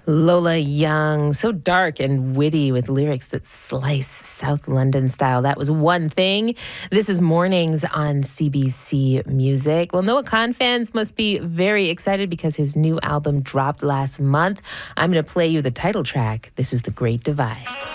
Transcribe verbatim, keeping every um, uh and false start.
Lola Young, so dark and witty with lyrics that slice South London style. That was One Thing. This is Mornings on C B C Music. Well, Noah Kahan fans must be very excited because his new album dropped last month. I'm going to play you the title track. This is The Great Divide.